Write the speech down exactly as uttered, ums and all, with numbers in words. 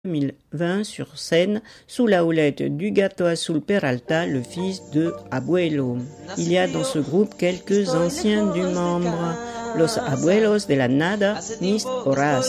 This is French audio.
deux mille vingt sur scène sous la houlette du Gato Azul Peralta, le fils de Abuelo. Il y a dans ce groupe quelques anciens du membre, Los Abuelos de la Nada, Mis Horaz.